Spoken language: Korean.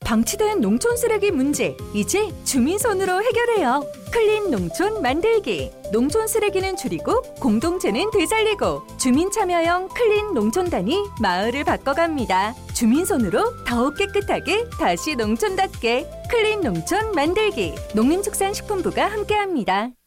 방치된 농촌 쓰레기 문제, 이제 주민손으로 해결해요. 클린 농촌 만들기. 농촌 쓰레기는 줄이고 공동체는 되살리고 주민 참여형 클린 농촌단이 마을을 바꿔갑니다. 주민손으로 더욱 깨끗하게 다시 농촌답게 클린 농촌 만들기. 농림축산식품부가 함께합니다.